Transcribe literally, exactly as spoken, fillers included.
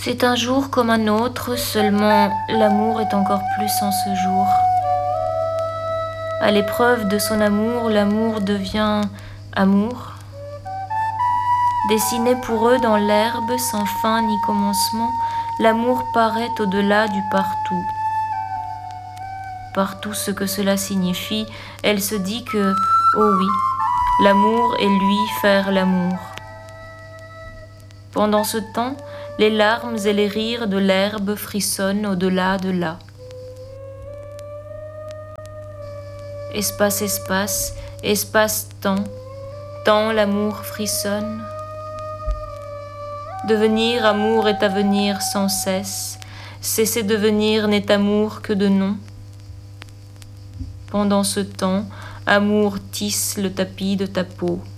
C'est un jour comme un autre, seulement l'amour est encore plus en ce jour. À l'épreuve de son amour, l'amour devient amour. Dessiné pour eux dans l'herbe, sans fin ni commencement, l'amour paraît au-delà du partout. Par tout ce que cela signifie, elle se dit que, oh oui, l'amour et lui faire l'amour. Pendant ce temps, les larmes et les rires de l'herbe frissonnent au-delà de là. Espace, espace, espace-temps, temps l'amour frissonne. Devenir amour est à venir sans cesse, cesser de venir n'est amour que de nom. Pendant ce temps, amour tisse le tapis de ta peau.